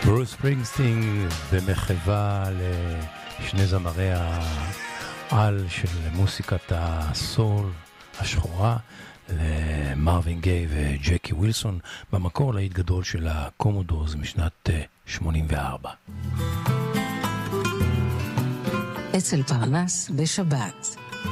ברוס ספרינגסטין במחווה לשני זמרי העל של מוסיקת הסול השחורה, למרווין גיי וג'קי ווילסון, במקור להיט גדול של הקומודורס משנת 84. אצל פרנס בשבת.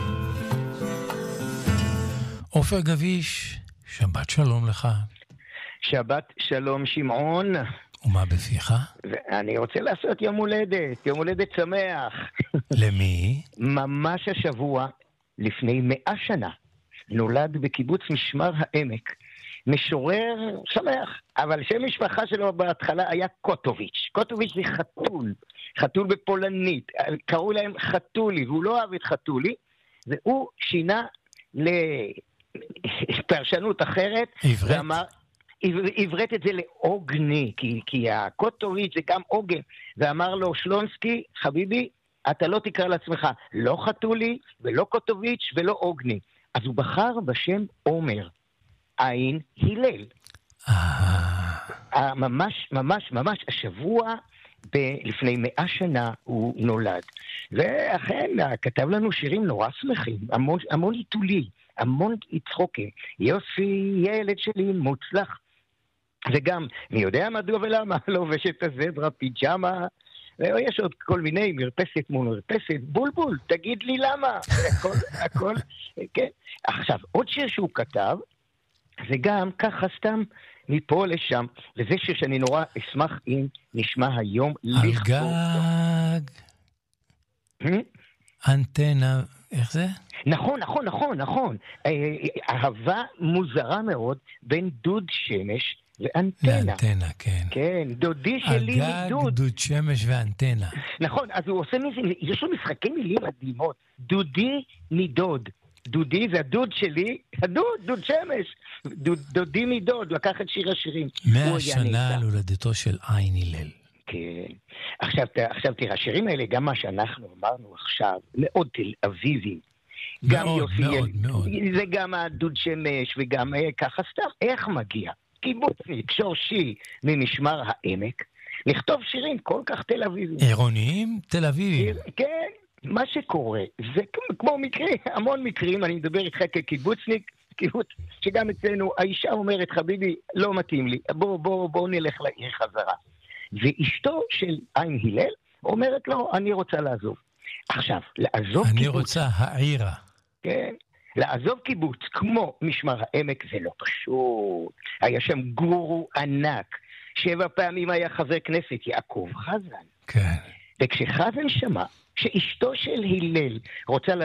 עופר גביש, שבת שלום לך. שבת שלום שמעון. ומה בפיך? אני רוצה לעשות יום הולדת, יום הולדת שמח. למי? ממש השבוע, לפני 100 שנה, נולד בקיבוץ משמר העמק, משורר שמח, אבל שם משפחה שלו בהתחלה היה קוטוביץ'. קוטוביץ' זה חתול, חתול בפולנית, קראו להם חתולי, והוא לא אהב את חתולי, והוא שינה לפרשנות אחרת, עברת? ואמר, עברת את זה לאוגני, כי הקוטוביץ' זה גם אוגן, ואמר לו שלונסקי, חביבי, אתה לא תקרא לעצמך לא חתולי ולא קוטוביץ' ולא אוגני. אז הוא בחר בשם עומר, עין הלל. ממש ממש ממש השבוע לפני 100 שנה הוא נולד. ואכן כתב לנו שירים נורא שמחים, המון עיתולי, המון צחוקים. יוסי ילד שלי מוצלח. וגם מי יודע מדוע ולמה לובש את הזברה פיג'מה. ויש עוד כל מיני מרפסת מול מרפסת, בולבול, תגיד לי למה. הכל, כן. עכשיו, עוד שיר שהוא כתב, זה גם ככה סתם מפה לשם, וזה שיר שאני נורא אשמח אם נשמע היום על גג אנטנה, איך זה? נכון. אהבה מוזרה מאוד בין דוד שמש ואנטנה. לאנטנה, כן. כן, דודי שלי מדוד. הגג, דוד שמש ואנטנה. נכון, אז הוא עושה מזה, יש לו משחקי מילים מדהימות. דודי מדוד. דודי זה הדוד שלי, דוד שמש. דודי מדוד, לקח את שיר השירים. 100 שנה להולדתו של עין הלל. כן. עכשיו תראה, השירים האלה, גם מה שאנחנו אמרנו עכשיו, מאוד תל אביבים. גם מאוד, מאוד. זה גם הדוד שמש וגם ככה סתם. איך מגיע? קיבוצניק, שורשי ממשמר העמק, לכתוב שירים כל כך תל אביבים. עירוניים? תל אביבים. כן, מה שקורה, זה כמו מקרים, המון מקרים, אני מדבר איתך כקיבוצניק, קיבוץ, שגם אצלנו האישה אומרת, חביבי, לא מתאים לי, בוא נלך לעיר חזרה. ואשתו של עין הלל אומרת לו, אני רוצה לעזוב. עכשיו, לעזוב אני קיבוץ. רוצה העירה. כן. לעזוב קיבוץ כמו משמר העמק זה לא פשוט. היה שם גורו ענק. 7 פעמים היה חבר כנסת, יעקב חזן. כן. וכשחזן שמע שאשתו של הלל רוצה